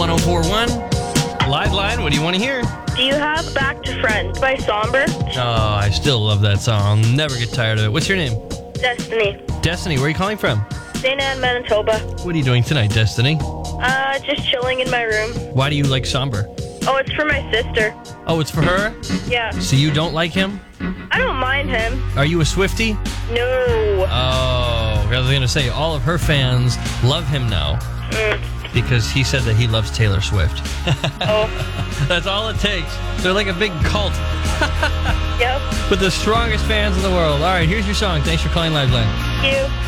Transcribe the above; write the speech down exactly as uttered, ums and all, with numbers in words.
one oh four one. Live line, what do you want to hear? Do you have Back to Friends by Somber? Oh, I still love that song. I'll never get tired of it. What's your name? Destiny. Destiny, where are you calling from? Saint Anne, Manitoba. What are you doing tonight, Destiny? Uh, just chilling in my room. Why do you like Somber? Oh, it's for my sister. Oh, it's for her? Yeah. So you don't like him? I don't mind him. Are you a Swiftie? No. Oh, I was going to say, all of her fans love him now. Mm. Because he said that he loves Taylor Swift. Oh. That's all it takes. They're like a big cult. Yep. With the strongest fans in the world. All right, here's your song. Thanks for calling Liveline. Thank you.